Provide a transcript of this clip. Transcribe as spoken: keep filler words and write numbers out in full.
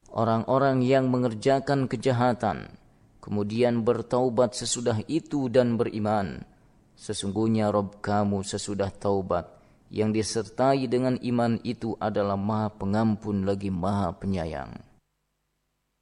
orang-orang yang mengerjakan kejahatan, kemudian bertaubat sesudah itu dan beriman. Sesungguhnya Rabb kamu sesudah taubat, yang disertai dengan iman itu adalah Maha Pengampun lagi Maha Penyayang.